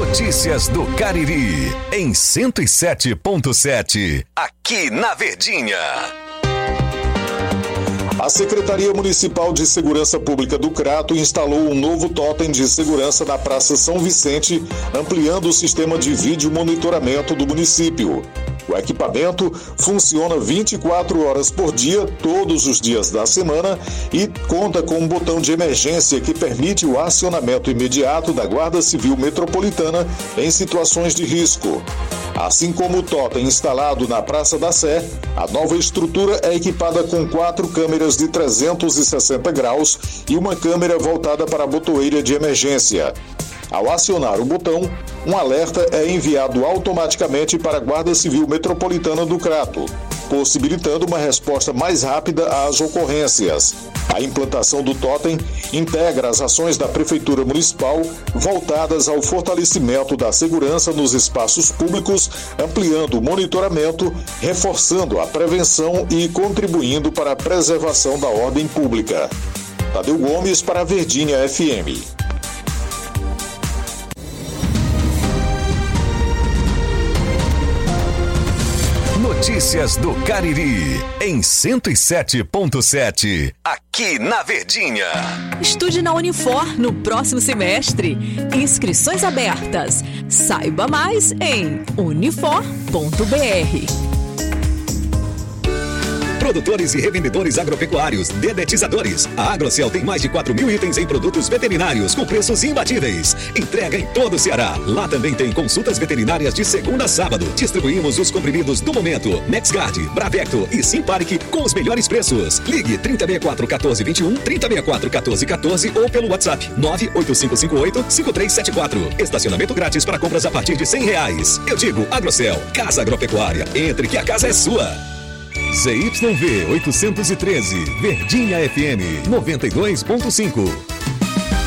Notícias do Cariri, em 107.7, aqui na Verdinha. A Secretaria Municipal de Segurança Pública do Crato instalou um novo tótem de segurança na Praça São Vicente, ampliando o sistema de vídeo monitoramento do município. O equipamento funciona 24 horas por dia, todos os dias da semana, e conta com um botão de emergência que permite o acionamento imediato da Guarda Civil Metropolitana em situações de risco. Assim como o tótem instalado na Praça da Sé, a nova estrutura é equipada com 4 câmeras de 360 graus e uma câmera voltada para a botoeira de emergência. Ao acionar o botão, um alerta é enviado automaticamente para a Guarda Civil Metropolitana do Crato, possibilitando uma resposta mais rápida às ocorrências. A implantação do tótem integra as ações da Prefeitura Municipal voltadas ao fortalecimento da segurança nos espaços públicos, ampliando o monitoramento, reforçando a prevenção e contribuindo para a preservação da ordem pública. Tadeu Gomes para a Verdinha FM. Notícias do Cariri, em 107.7, aqui na Verdinha. Estude na Unifor no próximo semestre. Inscrições abertas. Saiba mais em unifor.br. Produtores e revendedores agropecuários, dedetizadores. A Agrocel tem mais de 4.000 itens em produtos veterinários com preços imbatíveis. Entrega em todo o Ceará. Lá também tem consultas veterinárias de segunda a sábado. Distribuímos os comprimidos do momento, NexGard, Bravecto e Simparic com os melhores preços. Ligue 3064-1421, 3064-1414 ou pelo WhatsApp 98558-5374. Estacionamento grátis para compras a partir de R$100. Eu digo Agrocel, Casa Agropecuária. Entre que a casa é sua. ZYV 813, Verdinha FM 92.5.